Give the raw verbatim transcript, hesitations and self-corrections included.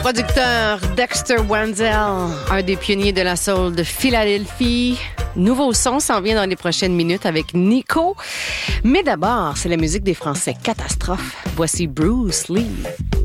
producteur Dexter Wansel, un des pionniers de la soul de Philadelphie. Nouveau son s'en vient dans les prochaines minutes avec Nico. Mais d'abord, c'est la musique des Français Catastrophe. Voici Bruce Lee.